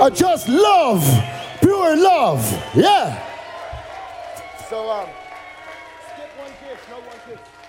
just love, pure love. Yeah. So, skip one kiss, no one kiss.